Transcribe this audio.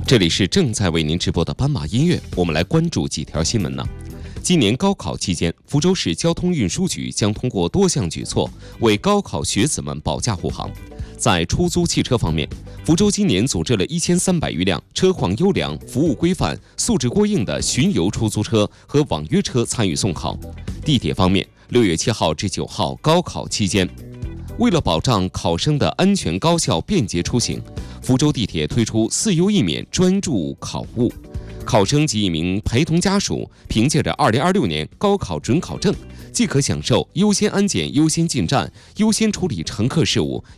这里是正在为您直播的斑马音乐，我们来关注几条新闻呢。今年高考期间，福州市交通运输局将通过多项举措为高考学子们保驾护航。在出租汽车方面，福州今年组织了1300余辆车况优良、服务规范、素质过硬的巡游出租车和网约车参与送考。地铁方面，6月7号至9号高考期间，为了保障考生的安全、高效、便捷出行，福州地铁推出4优1免专注考务。考生及一名陪同家属凭借着2026年高考准考证，即可享受优先安检、优先进站、优先处理乘客事务、